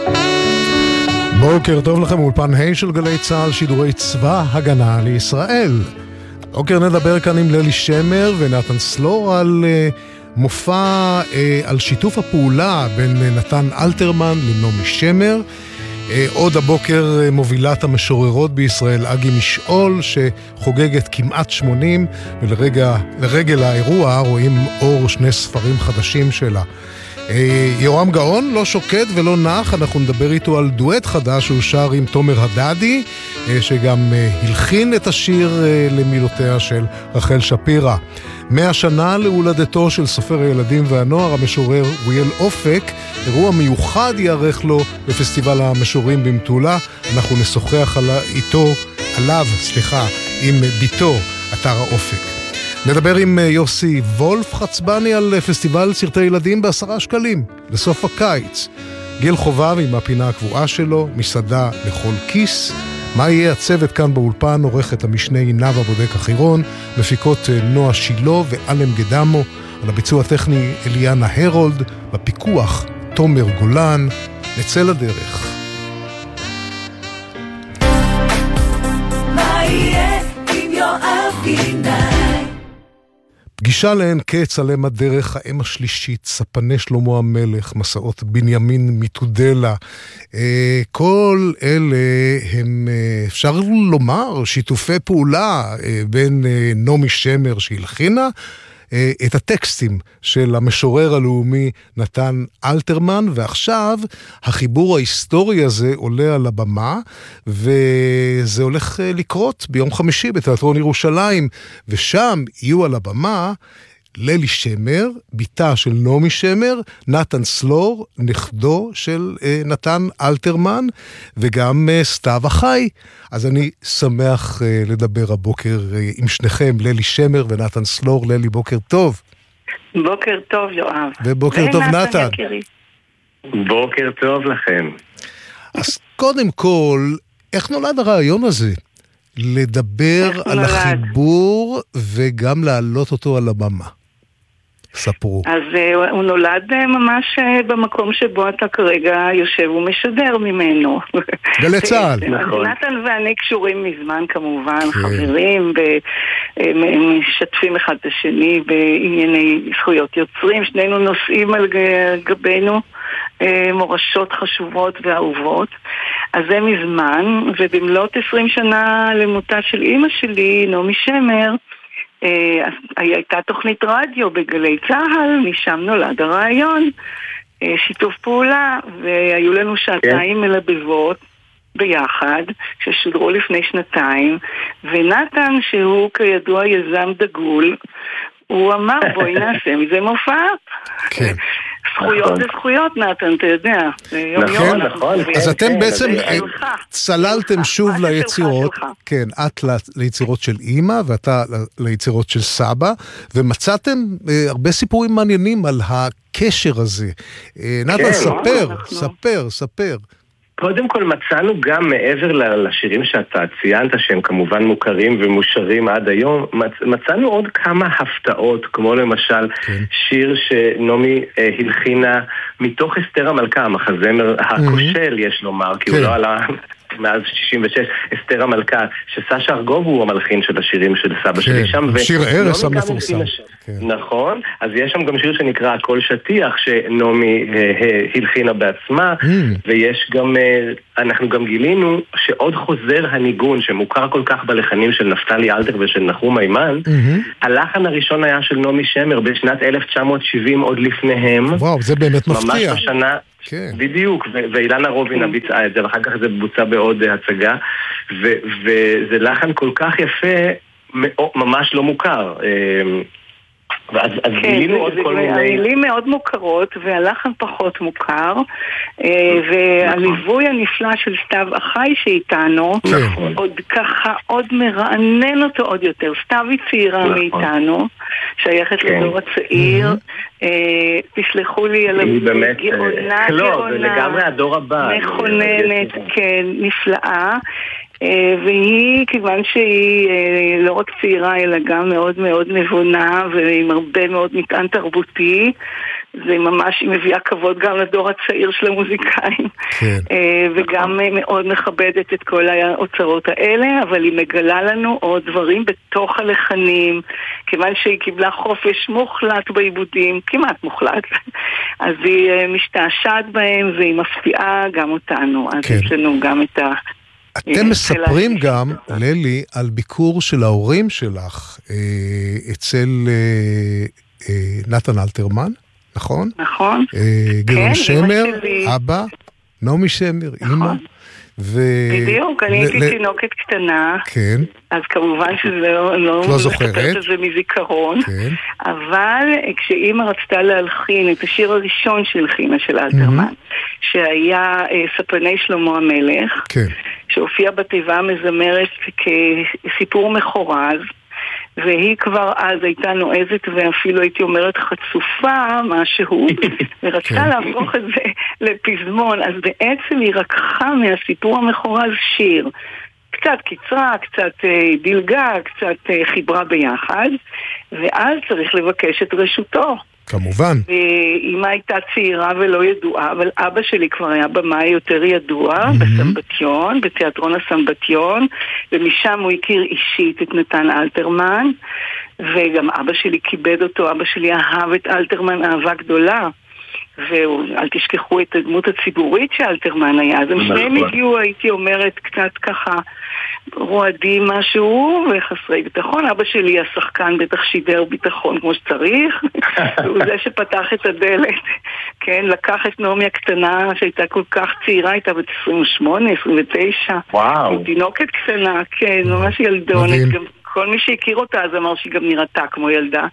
בוקר טוב לכם, אולפן ה' של גלי צהל, שידורי צבא הגנה לישראל. בוקר נדבר כאן עם ללי שמר ונתן סלור על מופע, על שיתוף הפעולה בין נתן אלתרמן לנעמי שמר. עוד הבוקר מובילת המשוררות בישראל, אגי משעול, שחוגגת כמעט 80, ולרגל האירוע רואים אור שני ספרים חדשים שלה. יורם גאון לא שוקט ולא נח, אנחנו נדבר איתו על דואט חדש שהוא שר עם תומר הדדי, שגם הלחין את השיר למילותיה של רחל שפירא. 100 שנה להולדתו של סופר הילדים והנוער, המשורר אוריאל אופק, אירוע מיוחד יערך לו בפסטיבל המשוררים במטולה. אנחנו נשוחח עליו עם ביתו, אתר האופק. נדבר עם יוסי וולף חצבני על פסטיבל סרטי ילדים ב10 שקלים בסוף הקיץ. גיל חובב עם הפינה הקבועה שלו, מסעדה לכל כיס. מה יהיה הצוות כאן באולפן? עורכת המשנה נאוה בודק החירון, מפיקות נועה שילו ואלם גדמו, על הביצוע הטכני אליאנה הרולד, בפיקוח תומר גולן. נצא לדרך. מה יהיה עם יואב גינאי? פגישה לעין קץ, עלם הדרך, האם השלישית, ספני שלמה המלך, מסעות בנימין מתודלה. כל אלה הם, אפשר לומר, שיתופי פעולה בין נעמי שמר שהלחינה את הטקסטים של המשורר הלאומי נתן אלתרמן, ועכשיו החיבור ההיסטורי הזה עולה על הבמה, וזה הולך לקרות ביום חמישי בתיאטרון ירושלים, ושם יהיו על הבמה ללי שמר, ביתה של נעמי שמר, נתן סלור, נכדו של נתן אלתרמן, וגם סתיו החי. אז אני שמח לדבר הבוקר עם שניכם, ללי שמר ונתן סלור. ללי, בוקר טוב. בוקר טוב, יואב. ובוקר טוב, נתן. בוקר טוב לכם. אז קודם כל, איך נולד הרעיון הזה? לדבר על החיבור וגם להעלות אותו על הבמה. ספרו. אז הוא נולד ממש במקום שבו אתה כרגע יושב ומשדר ממנו. גלי צהל. נתן ואני קשורים מזמן כמובן, חברים, משתפים אחד את השני בענייני זכויות יוצרים, שנינו נושאים על גבינו מורשות חשובות ואהובות. אז זה מזמן, ובמלאת 20 שנה למותה של אמא שלי, נעמי שמר, הייתה תוכנית רדיו בגלי צהל, משם נולד הרעיון, שיתוף פעולה, והיו לנו שעתיים מלבבות ביחד, ששודרו לפני 2 ונתן, שהוא כידוע יזם דגול, הוא אמר בואי נעשה מזה מופע. כן. זכויות זה זכויות, נתן, אתה יודע. נכון. אז אתם בעצם צללתם שוב ליצירות, כן, את ליצירות של אמא ואתה ליצירות של סבא, ומצאתם הרבה סיפורים מעניינים על הקשר הזה. נתן, ספר. קודם כל מצאנו גם מעבר לשירים שאתה ציינת, שהם כמובן מוכרים ומושרים עד היום, מצאנו עוד כמה הפתעות, כמו למשל שיר שנעמי הלחינה מתוך אסתר המלכה, המחזמר הכושל יש לומר, כי הוא לא עלה מאז 66, אסתר המלכה, שסשה ארגוב הוא המלחין של השירים של סבא שלי שם. שיר ערש המפורסם. נכון, אז יש שם גם שיר שנקרא הכל שטיח, שנעמי הלחינה בעצמה, ויש גם, אנחנו גם גילינו שעוד חוזר הניגון, שמוכר כל כך בלחנים של נפתלי אלתר ושל נחום מימן, הלחן הראשון היה של נעמי שמר בשנת 1970, עוד לפניהם. וואו, זה באמת מפתיע. ממש בשנה... כן. בדיוק, ואילנה רובינה ביצעה את זה, ואחר כך זה בוצע בעוד הצגה, וזה לחן כל כך יפה, ממש לא מוכר. אז גילינו עוד כל מיני... המילים מאוד מוכרות, והלחן פחות מוכר, והליווי הנפלא של סתיו החי שאיתנו, עוד ככה, עוד מרענן אותו עוד יותר. סתיו היא צעירה מאיתנו, שייכת לדור הצעיר, תסלחו לי על גאונה, לא, זה לגמרי הדור הבא. מכוננת, כן, נפלאה. והיא, כיוון שהיא לא רק צעירה, אלא גם מאוד מאוד נבונה, ועם הרבה מאוד מטען תרבותי, זה ממש, היא מביאה כבוד גם לדור הצעיר של המוזיקאים, כן. וגם מאוד מכבדת את כל האוצרות האלה, אבל היא מגלה לנו עוד דברים בתוך הלחנים, כיוון שהיא קיבלה חופש מוחלט בעיבודים, כמעט מוחלט, אז היא משתעשעת בהם והיא מפתיעה גם אותנו, אז כן. יש לנו גם את ה... אתם מספרים גם, ללי, על ביקור של ההורים שלך אצל נתן אלתרמן, נכון? נכון. גדעון שמר, אבא, נעמי שמר, אמא. בדיוק, אני הייתי תינוקת קטנה, כן. אז כמובן שזה לא זוכרת את זה מזיכרון, כן. אבל כשאימא רצתה להלחין את השיר הראשון שהלחינה של אלתרמן, שהיה ספני שלמה המלך, כן. שהופיע בתיבה המזמרת כסיפור מחורז, והיא כבר אז הייתה נועזת ואפילו הייתי אומרת חצופה משהו, ורצתה להפוך את זה לפזמון, אז בעצם היא רקחה מהסיפור המחורז שיר. קצת קיצרה, קצת דילגה, קצת חיברה ביחד, ואז צריך לבקש את רשותו. כמובן. ואמא הייתה צעירה ולא ידועה, אבל אבא שלי כבר היה במאי יותר ידוע, בסמבטיון, בתיאטרון הסמבטיון, ומשם הוא הכיר אישית את נתן אלתרמן, וגם אבא שלי כיבד אותו, אבא שלי אהב את אלתרמן אהבה גדולה, ואל תשכחו את הדמות הציבורית שאלתרמן היה, אז הם שניהם הגיעו, הייתי אומרת, קצת ככה רועדים משהו וחסרי ביטחון. אבא שלי השחקן בטח שידר ביטחון כמו שצריך, הוא זה שפתח את הדלת, כן, לקח את נעמי הקטנה שהייתה כל כך צעירה, הייתה בת 28, 29, וואו, תינוקת קטנה, כן, ממש ילדונת, גם כל מי שהכיר אותה אז אמר שהיא גם נראתה כמו ילדה,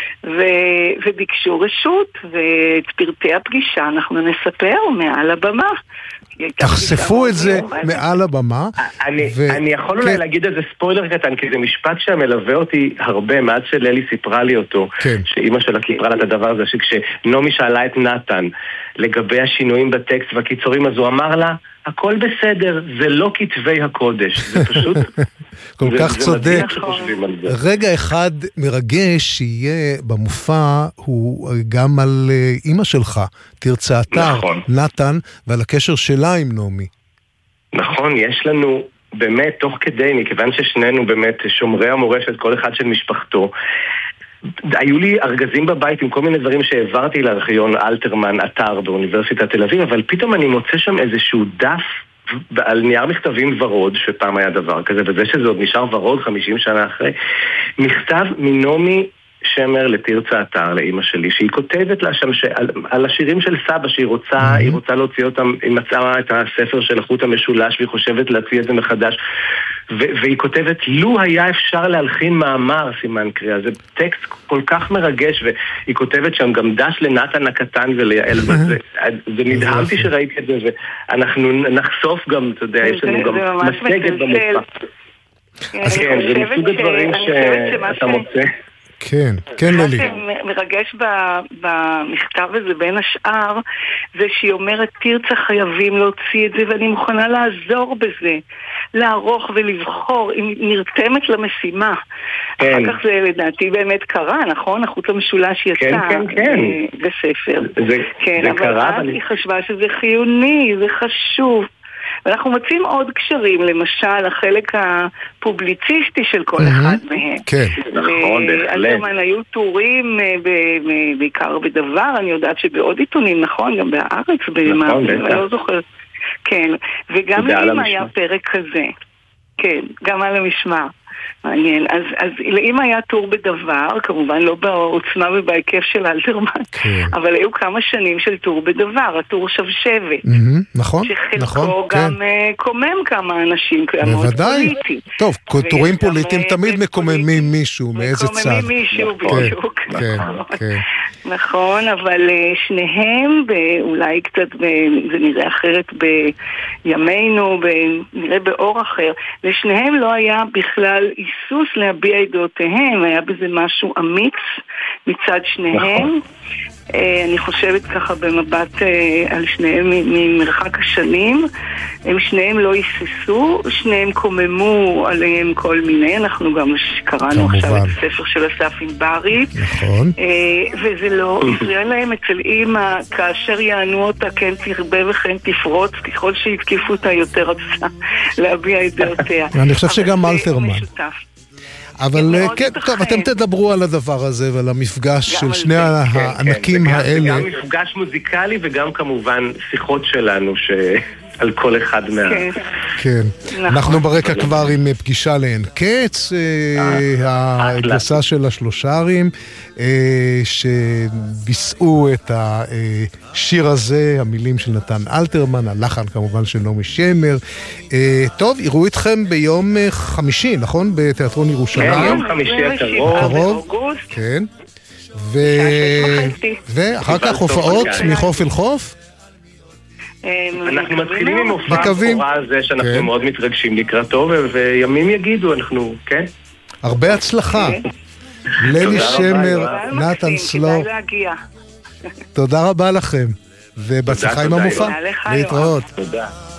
וביקשו רשות, ואת פרטי הפגישה אנחנו נספר מעל הבמה. תחשפו את זה מעל הבמה. אני יכול אולי להגיד איזה ספוילר קטן, כי זה משפט שמלווה אותי הרבה, מאז שללי סיפרה לי אותו, שאימא שלה סיפרה לה את הדבר הזה, שכשנעמי שאלה את נתן לגבי השינויים בטקסט והקיצורים, אז הוא אמר לה, הכל בסדר, זה לא כתבי הקודש, זה פשוט... כל כך צודק. רגע אחד מרגש שיהיה במופע הוא גם על אמא שלך, תרצה אתר, נתן, ועל הקשר שלה עם נעמי. נכון, יש לנו באמת תוך כדי, מכיוון ששנינו באמת שומרי המורשת, כל אחד של משפחתו, היו לי ארגזים בבית עם כל מיני דברים שהעברתי לארכיון אלתרמן אתר באוניברסיטת תל אביב, אבל פתאום אני מוצא שם איזשהו דף על נייר מכתבים ורוד, שפעם היה דבר כזה, וזה שזה עוד נשאר ורוד 50 שנה אחרי, מכתב מנעמי שמר לתרצה אתר, לאמא שלי, שהיא כותבת לה שם על השירים של סבא, שהיא רוצה להוציא אותם, היא מצאה את הספר של החוט המשולש, והיא חושבת להוציא את זה מחדש, והיא כותבת, לו היה אפשר להלחין מאמר, סימן קריאה, זה טקסט כל כך מרגש, והיא כותבת שם גם דש לנתן הקטן וליעל, זה נדהמתי שראיתי את זה, ואנחנו נחשוף גם, אתה יודע, יש לנו גם מסגת במופע. אז כן, זה מסוג הדברים שאתה מוצא. כן, כן ללי. מה שמרגש במכתב הזה בין השאר, זה שהיא אומרת, תרצה חייבים להוציא את זה, ואני מוכנה לעזור בזה, לערוך ולבחור, היא נרתמת למשימה. אחר כך זה לדעתי באמת קרה, נכון? החוט המשולש יצא בספר. כן, אבל אז היא חשבה שזה חיוני, זה חשוב. ואנחנו מוצאים עוד קשרים, למשל החלק הפובליציסטי של כל אחד מהם. כן, נכון, בהחלט. אלתרמן היו טורים בעיקר בדבר, אני יודעת שבעוד עיתונים, נכון, גם בהארץ, נכון, אני לא זוכרת. כן, וגם לאמא היה פרק כזה. כן, גם על המשמר. מעניין. אז לאמא היה טור בדבר, כמובן לא בעוצמה ובהיקף של אלתרמן, אבל היו כמה שנים של טור בדבר, הטור שבשבת. נכון, שחלקו גם קומם כמה אנשים, בוודאי. טוב, טורים פוליטיים תמיד מקוממים מישהו, מאיזה צד. מקוממים מישהו בדיוק. נכון, אבל שניהם, אולי קצת זה נראה אחרת בימינו, נראה באור אחר, לשניהם לא היה בכלל היסוס להביע את דעותיהם, היה בזה משהו אמיץ מצד שניהם, אני חושבת ככה במבט על שניהם ממרחק השנים. הם שניהם לא היססו, שניהם קוממו עליהם כל מיני. אנחנו גם קראנו עכשיו את הספר של אסף ענברי. נכון. וזה לא הפריע להם אצל אמא, כאשר יענו אותה כן תרבה וכן תפרוץ, ככל שהתקיפו אותה יותר רצה להביע את דעותיה. אני חושב שגם אלתרמן. אבל כן, טוב, אתם תדברו על הדבר הזה ועל המפגש של שני הענקים האלה. גם מפגש מוזיקלי וגם כמובן שיחות שלנו על כל אחד מה... כן, אנחנו ברקע כבר עם פגישה לאין קץ, הגרסה של השלושרים שביסעו את השיר הזה, המילים של נתן אלתרמן, הלחן כמובן של נעמי שמר. טוב, יראו אתכם ביום חמישי, נכון? בתיאטרון ירושלים. יום חמישי הקרוב. כן. ואחר כך הופעות מחוף אל חוף? אנחנו מתחילים עם מופע הבכורה הזה שאנחנו מאוד מתרגשים לקראתו, וימים יגידו, אנחנו, כן? הרבה הצלחה. ללי שמר, נתן סלור. תודה רבה לכם, ובהצלחה עם המופע. להתראות. תודה.